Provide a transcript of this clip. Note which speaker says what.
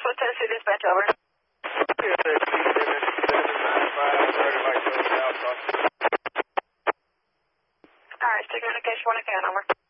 Speaker 1: Southwest Tennessee Dispatch, over. Alright, stick communication 1 again, over.